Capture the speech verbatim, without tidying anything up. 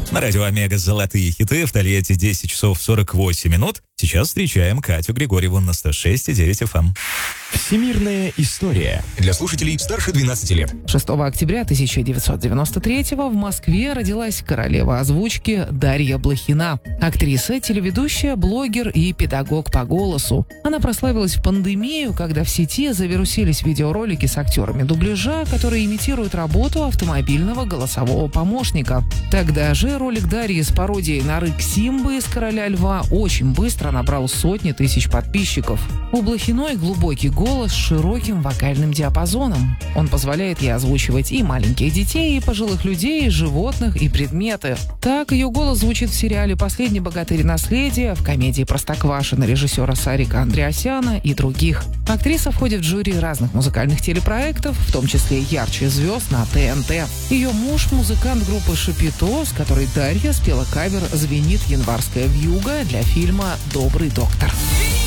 На радио Омега «Золотые хиты» в Тольятти десять часов сорок восемь минут. Сейчас встречаем Катю Григорьеву на сто шесть и девять эф эм. Всемирная история для слушателей старше двенадцати лет. шестого октября тысяча девятьсот девяносто третьего в Москве родилась королева озвучки Дарья Блохина. Актриса, телеведущая, блогер и педагог по голосу. Она прославилась в пандемию, когда в сети завирусились видеоролики с актерами дубляжа, которые имитируют работу автомобильного голосового помощника. Тогда же ролик Дарьи с пародией на рык Симбы из «Короля льва» очень быстро набрал сотни тысяч подписчиков. У Блохиной глубокий голос с широким вокальным диапазоном. Он позволяет ей озвучивать и маленьких детей, и пожилых людей, и животных, и предметы. Так ее голос звучит в сериале «Последний богатырь. Наследие», в комедии «Простоквашино» режиссера Сарика Андреасяна и других. Актриса входит в жюри разных музыкальных телепроектов, в том числе «Ярче звезд» на тэ эн тэ. Ее муж – музыкант группы «Шапито», с которой Дарья спела кавер «Звенит январская вьюга» для фильма «Добрый доктор».